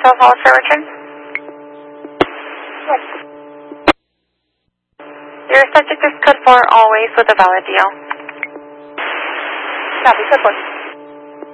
Hotel Hollister return? Yes. Your subject is code 4 always with a valid deal. Copy, code 4.